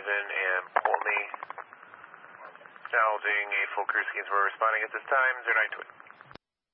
Haven and Poultney. Acknowledging a full crew scheme. We're responding at this time, 09 Twin.